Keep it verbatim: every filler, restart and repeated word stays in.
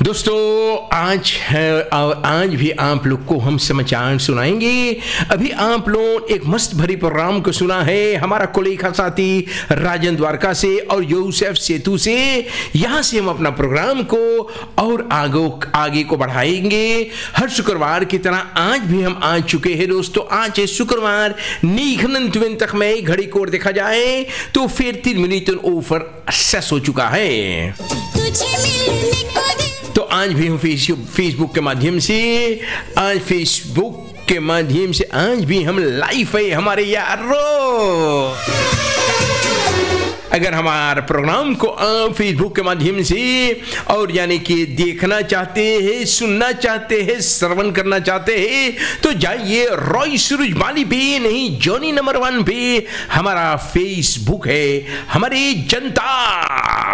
दोस्तों आज है और आज भी आप लोग को हम समाचार सुनाएंगे। अभी आप लोग एक मस्त भरी प्रोग्राम को सुना है हमारा कोलेखा साथी राजन द्वारका से और यूसुफ सेतु से। यहाँ से हम अपना प्रोग्राम को और आगे आगे को बढ़ाएंगे। हर शुक्रवार की तरह आज भी हम आ चुके हैं दोस्तों। आज है शुक्रवार नीघनंत तक में घड़ी को देखा जाए तो फिर तीन मिनट ओवर सेस हो चुका है। तो आज भी हम फेसबुक के माध्यम से आज फेसबुक के माध्यम से आज भी हम लाइव है हमारे यारों। अगर हमारे प्रोग्राम को आप फेसबुक के माध्यम से और यानी कि देखना चाहते हैं, सुनना चाहते हैं, श्रवण करना चाहते हैं तो जाइए रॉय सूरज माली पे नहीं जॉनी नंबर वन पे हमारा फेसबुक है हमारी जनता।